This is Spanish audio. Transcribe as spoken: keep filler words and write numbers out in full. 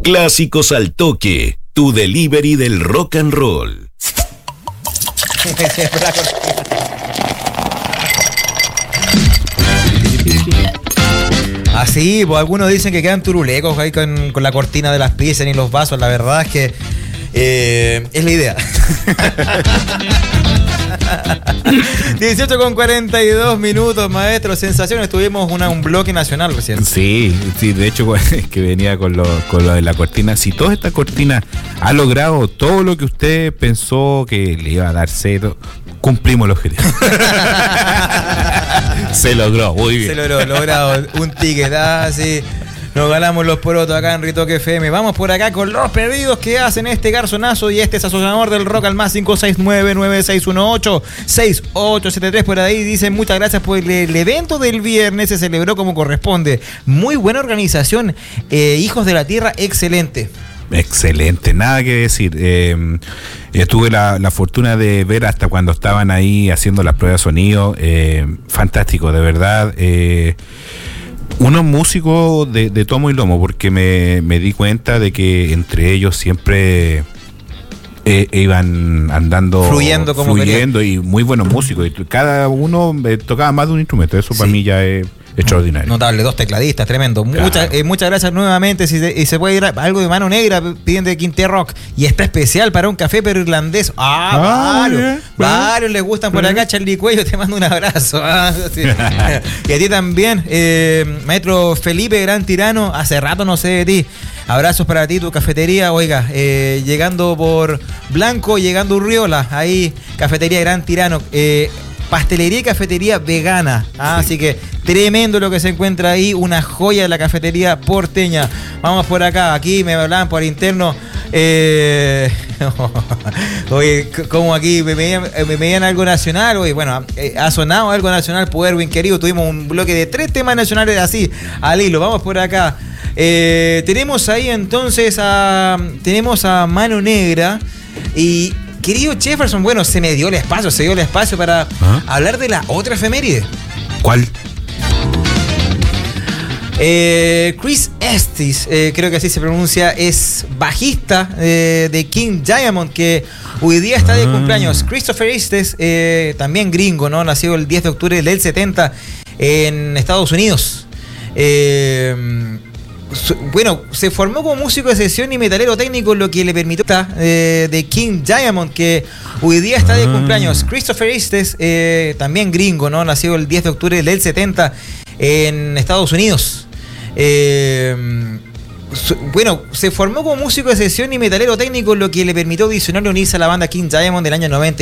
Clásicos al Toque, tu delivery del rock and roll. Así, pues algunos dicen que quedan turulecos ahí con, con la cortina de las pizzas y los vasos. La verdad es que eh, es la idea. dieciocho con cuarenta y dos minutos, maestro. Sensaciones, tuvimos una, un bloque nacional recién. Sí, sí, de hecho que venía con lo, con lo de la cortina. Si toda esta cortina ha logrado todo lo que usted pensó que le iba a dar cero, cumplimos el objetivo. Se logró, muy bien. Se logró, logrado un ticket, ah, sí. Nos ganamos los porotos acá en Ritoque F M. Vamos por acá con los pedidos que hacen este garzonazo y este sazonador del rock al más cinco seis nueve nueve seis uno ocho seis ocho siete tres. Por ahí dicen muchas gracias por el, el evento del viernes. Se celebró como corresponde. Muy buena organización. Eh, Hijos de la Tierra, excelente. Excelente, nada que decir. Eh, tuve la, la fortuna de ver hasta cuando estaban ahí haciendo las pruebas de sonido. Eh, fantástico, de verdad. Eh, unos músicos de, de tomo y lomo, porque me, me di cuenta de que entre ellos siempre eh, iban andando fluyendo, como fluyendo y muy buenos músicos. Y cada uno eh, tocaba más de un instrumento. Eso sí. Para mí ya es extraordinario. Notable, dos tecladistas, tremendo. Claro. Muchas, eh, muchas gracias nuevamente. Si se, y se puede ir a, algo de Mano Negra, piden de Quinte Rock. Y está especial para un café pero irlandés. Ah, ah varios. Bien, varios bien. Les gustan por acá. Charlie Cuello, te mando un abrazo. Ah, sí. Y a ti también, eh, maestro Felipe Gran Tirano. Hace rato no sé de ti. Abrazos para ti, tu cafetería. Oiga, eh, llegando por Blanco, llegando Urriola. Ahí, cafetería Gran Tirano. Eh, Pastelería y cafetería vegana. Ah, sí. Así que tremendo lo que se encuentra ahí. Una joya de la cafetería porteña. Vamos por acá. Aquí me hablaban por interno. Eh, oye, como aquí me medían, me medían algo nacional. Oye, bueno, eh, ha sonado algo nacional por Erwin querido. Tuvimos un bloque de tres temas nacionales así, al hilo. Vamos por acá. Eh, tenemos ahí entonces a. Tenemos a Mano Negra. Y. Querido Jefferson, bueno, se me dio el espacio, se dio el espacio para ¿ah? hablar de la otra efeméride. ¿Cuál? Eh, Chris Estes, eh, creo que así se pronuncia, es bajista eh, de King Diamond, que hoy día está de ah. cumpleaños. Christopher Estes, eh, también gringo, ¿no? Nació el diez de octubre del setenta en Estados Unidos. Eh... Bueno, se formó como músico de sesión y metalero técnico, lo que le permitió eh, de King Diamond, que hoy día está de cumpleaños. Christopher Estes, eh, también gringo, ¿no? Nació el diez de octubre del setenta en Estados Unidos. Eh, bueno, se formó como músico de sesión y metalero técnico, lo que le permitió audicionar y unirse a la banda King Diamond del año noventa.